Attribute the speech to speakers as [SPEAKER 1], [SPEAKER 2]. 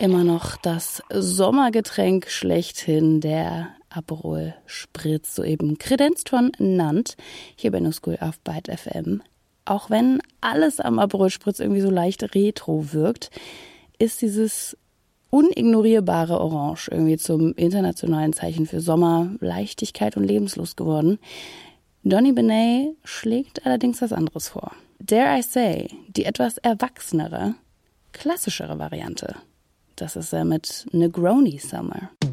[SPEAKER 1] Immer noch das Sommergetränk schlechthin, der Aperol Spritz, soeben kredenzt von Nant, hier bei NoSchool auf Byte FM. Auch wenn alles am Aperol Spritz irgendwie so leicht retro wirkt, ist dieses unignorierbare Orange irgendwie zum internationalen Zeichen für Sommer, Leichtigkeit und Lebenslust geworden. Donny Benet schlägt allerdings was anderes vor. Dare I say, die etwas erwachsenere, klassischere Variante. Das ist er mit Negroni Summer.